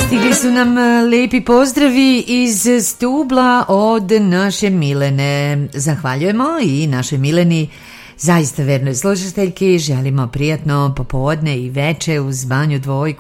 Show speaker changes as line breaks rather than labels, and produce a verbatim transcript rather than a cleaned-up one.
Stigli su nam lepi pozdravi iz Stubla od naše Milene. Zahvaljujemo i našoj Mileni, zaista vernoj slušateljki. Želimo prijatno popodne i veče uz Banju Dvojku